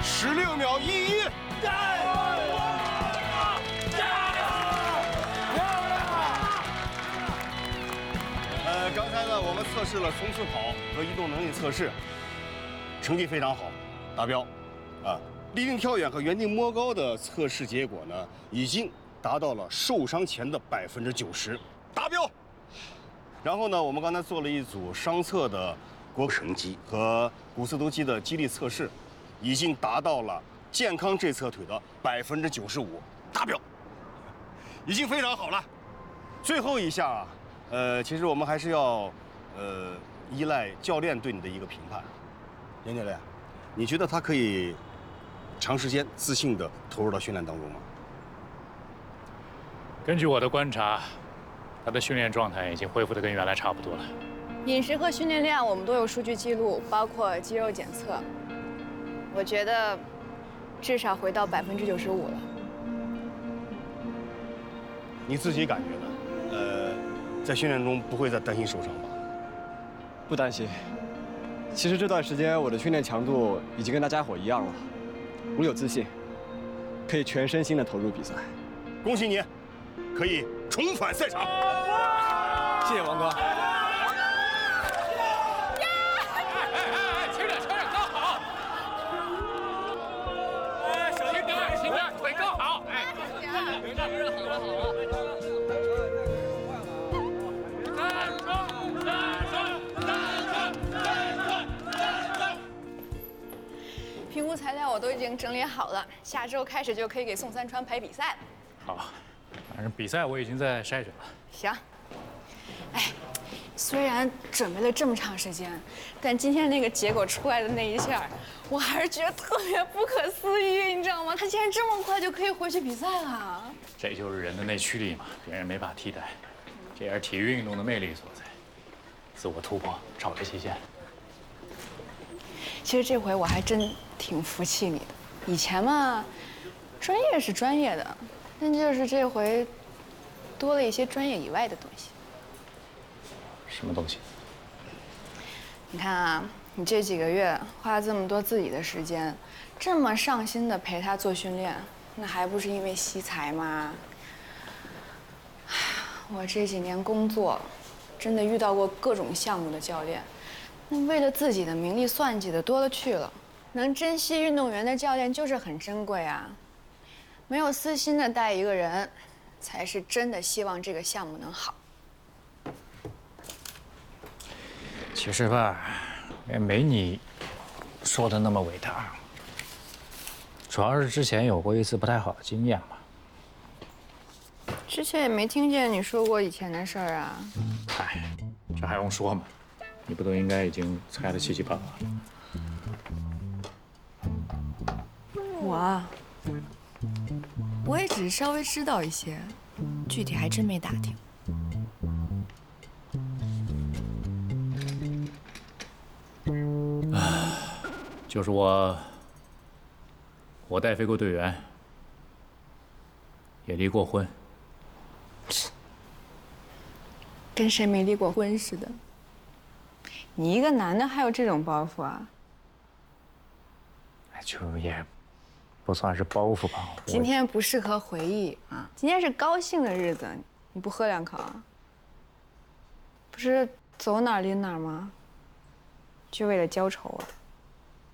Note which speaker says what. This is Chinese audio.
Speaker 1: 16秒11。刚才呢，我们测试了冲刺跑和移动能力测试，成绩非常好，达标。立定跳远和原地摸高的测试结果呢，已经达到了受伤前的90%，达标。然后呢，我们刚才做了一组伤侧的腘绳肌和股四头肌的肌力测试，已经达到了健康这侧腿的95%，达标，已经非常好了。最后一项啊。其实我们还是要，依赖教练对你的一个评判。严教练，你觉得他可以长时间自信地投入到训练当中吗？
Speaker 2: 根据我的观察，他的训练状态已经恢复得跟原来差不多了。
Speaker 3: 饮食和训练量我们都有数据记录，包括肌肉检测。我觉得至少回到95%了。
Speaker 1: 你自己感觉呢？在训练中不会再担心受伤吧？
Speaker 4: 不担心。其实这段时间我的训练强度已经跟大家伙一样了，我有自信，可以全身心的投入比赛。
Speaker 1: 恭喜你，可以重返赛场。
Speaker 4: 谢谢王哥。
Speaker 2: 轻点，刚好。轻点，腿刚好。
Speaker 3: 评估材料我都已经整理好了，下周开始就可以给宋三川排比赛了。
Speaker 2: 好，反正比赛我已经在筛选了。
Speaker 3: 行。哎，虽然准备了这么长时间，但今天那个结果出来的那一下，我还是觉得特别不可思议，你知道吗？他竟然这么快就可以回去比赛了。
Speaker 2: 这就是人的内驱力嘛，别人没法替代，这也是体育运动的魅力所在，自我突破，超越极限。
Speaker 3: 其实这回我还真挺服气你的。以前嘛，专业是专业的，但就是这回多了一些专业以外的东西。
Speaker 2: 什么东西？
Speaker 3: 你看啊，你这几个月花了这么多自己的时间，这么上心的陪他做训练，那还不是因为惜才吗？我这几年工作，真的遇到过各种项目的教练。那为了自己的名利算计的多了去了，能珍惜运动员的教练就是很珍贵啊。没有私心的带一个人，才是真的希望这个项目能好。
Speaker 2: 其实吧，也没你说的那么伟大，主要是之前有过一次不太好的经验嘛。
Speaker 3: 之前也没听见你说过以前的事儿啊。
Speaker 2: 嗨，这还用说吗？你不都应该已经猜得七七八八了？
Speaker 5: 我也只是稍微知道一些，具体还真没打听。
Speaker 2: 就是我带飞过队员，也离过婚。
Speaker 3: 跟谁没离过婚似的。你一个男的还有这种包袱啊？
Speaker 2: 就也不算是包袱吧。
Speaker 3: 今天不适合回忆啊，今天是高兴的日子，你不喝2口啊？不是走哪儿拎哪儿吗？就为了浇愁啊？